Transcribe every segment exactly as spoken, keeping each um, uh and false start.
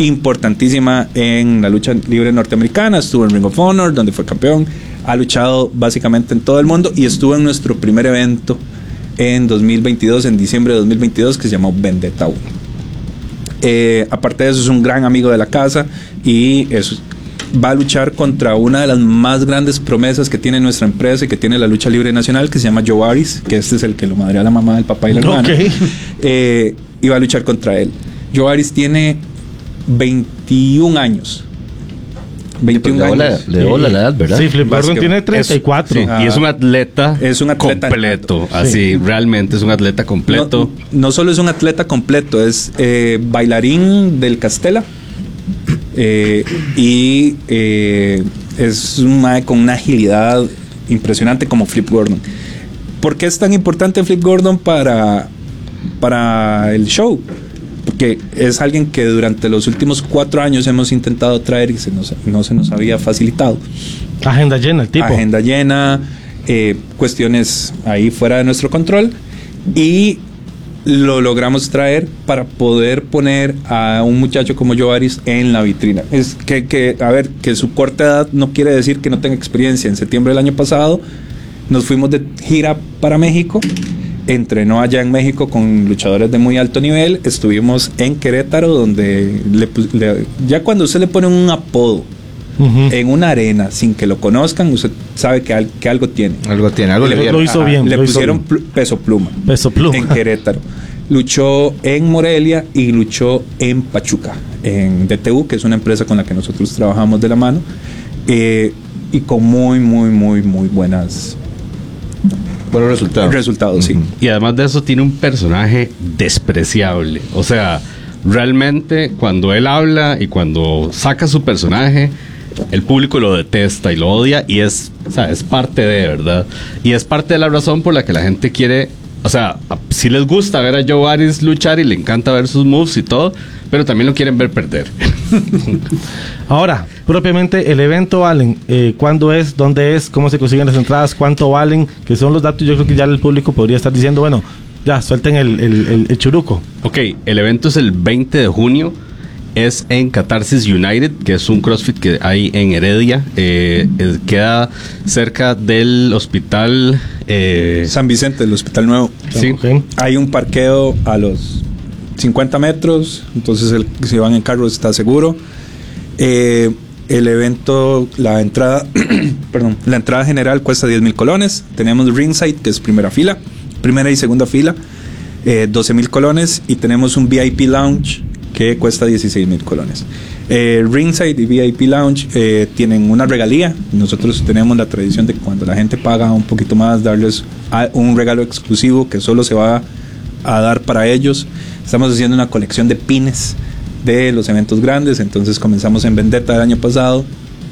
importantísima en la lucha libre norteamericana. Estuvo en Ring of Honor, donde fue campeón. Ha luchado básicamente en todo el mundo y estuvo en nuestro primer evento en dos mil veintidós, en diciembre de dos mil veintidós, que se llamó Vendetta uno. Eh, aparte de eso, es un gran amigo de la casa y es, va a luchar contra una de las más grandes promesas que tiene nuestra empresa y que tiene la lucha libre nacional, que se llama Joe Aris, que este es el que lo madrea a la mamá, el papá y la hermana. Okay. Eh, y va a luchar contra él. Joe Aris tiene veintiún años. veintiún le años. Le debo la edad, ¿verdad? Sí, Flip Gordon tiene treinta y cuatro. Sí, ah, y es un atleta, es un atleta completo. nato. Así, sí. realmente es un atleta completo. No, no solo es un atleta completo, es eh, bailarín del Castella. Eh, y eh, es un mae con una agilidad impresionante como Flip Gordon. ¿Por qué es tan importante Flip Gordon para, para el show? Porque es alguien que durante los últimos cuatro años hemos intentado traer y se nos, no se nos había facilitado. Agenda llena, el tipo. Agenda llena, eh, cuestiones ahí fuera de nuestro control, y lo logramos traer para poder poner a un muchacho como Joe Aris en la vitrina. Es que, que, a ver, que su corta edad no quiere decir que no tenga experiencia. En septiembre del año pasado nos fuimos de gira para México. Entrenó allá en México con luchadores de muy alto nivel. Estuvimos en Querétaro, donde le, le, ya cuando usted le pone un apodo uh-huh. en una arena sin que lo conozcan, usted sabe que, al, que algo tiene. Algo tiene, algo le, le, lo hizo Ajá, bien. Le lo pusieron hizo bien. Pl- peso pluma. Peso pluma. En Querétaro. Luchó en Morelia y luchó en Pachuca, en D T U, que es una empresa con la que nosotros trabajamos de la mano, eh, y con muy, muy, muy, muy buenas... buenos resultados. Resultados, sí. Y además de eso, tiene un personaje despreciable. O sea, realmente cuando él habla y cuando saca su personaje, el público lo detesta y lo odia, y es, o sea, es parte de, ¿verdad? Y es parte de la razón por la que la gente quiere, o sea, si les gusta ver a Joe Aris luchar y le encanta ver sus moves y todo, pero también lo quieren ver perder. Ahora, propiamente el evento, Valen, eh, ¿cuándo es? ¿Dónde es? ¿Cómo se consiguen las entradas? ¿Cuánto valen? Que son los datos, yo creo que ya el público podría estar diciendo, bueno, ya, suelten el, el, el, el churuco. Ok, el evento es el veinte de junio. Es en Catarsis United, que es un CrossFit que hay en Heredia. Eh, eh, queda cerca del hospital... Eh, San Vicente, el hospital nuevo. Sí. Okay. Hay un parqueo a los cincuenta metros, entonces el, si van en carro está seguro. Eh, el evento, la entrada, perdón, la entrada general cuesta diez mil colones. Tenemos ringside, que es primera fila, primera y segunda fila, eh, doce mil colones, y tenemos un V I P lounge que cuesta dieciséis mil colones. Eh, ringside y V I P lounge eh, tienen una regalía. Nosotros tenemos la tradición de que cuando la gente paga un poquito más, darles a, un regalo exclusivo que solo se va a dar para ellos. Estamos haciendo una colección de pines de los eventos grandes. Entonces comenzamos en Vendetta el año pasado,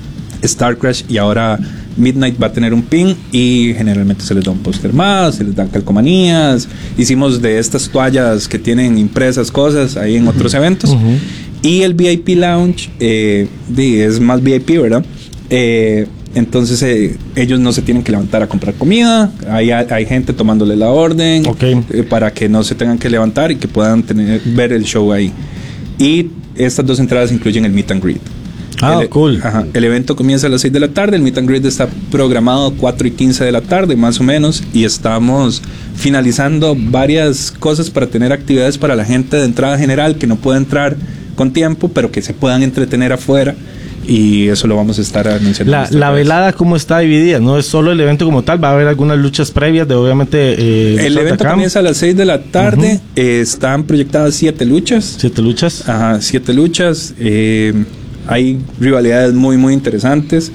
Star Crash, y ahora Midnight va a tener un pin, y generalmente se les da un póster más, se les dan calcomanías. Hicimos de estas toallas que tienen impresas cosas ahí en otros eventos. Uh-huh. Y el V I P Lounge eh, es más V I P, ¿verdad? Eh, entonces eh, ellos no se tienen que levantar a comprar comida. Hay, hay gente tomándole la orden, okay. eh, para que no se tengan que levantar y que puedan tener, ver el show ahí. Y estas dos entradas incluyen el meet and greet. Ah, el, cool. Ajá, el evento comienza a las seis de la tarde. El meet and greet está programado a cuatro y quince de la tarde, más o menos. Y estamos finalizando varias cosas para tener actividades para la gente de entrada general que no puede entrar con tiempo, pero que se puedan entretener afuera. Y eso lo vamos a estar anunciando. La, la velada, ¿cómo está dividida? No es solo el evento como tal, va a haber algunas luchas previas de, obviamente... Eh, el evento comienza a las seis de la tarde. Uh-huh. eh, están proyectadas siete luchas. ¿Siete luchas? Ajá, siete luchas. Eh, hay rivalidades muy, muy interesantes.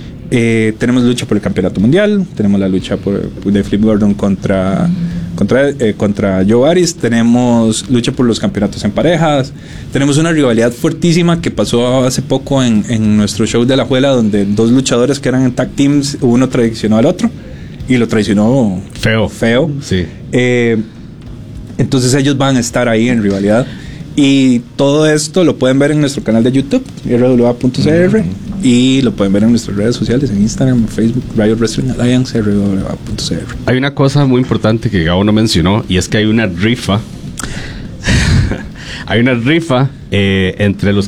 Eh, tenemos lucha por el campeonato mundial. Tenemos la lucha por, de Flip Gordon contra... Contra, eh, contra Joe Aris. Tenemos lucha por los campeonatos en parejas. Tenemos una rivalidad fuertísima que pasó hace poco en, en nuestro show de La Juela, donde dos luchadores que eran en tag teams, uno traicionó al otro y lo traicionó feo. feo. Sí. Eh, entonces ellos van a estar ahí en rivalidad. Y todo esto lo pueden ver en nuestro canal de YouTube, r w a punto c r, mm. y lo pueden ver en nuestras redes sociales, en Instagram, Facebook, Riot Wrestling Alliance, r w a punto c r. Hay una cosa muy importante que Gabo no mencionó, y es que hay una rifa. Hay una rifa eh, entre los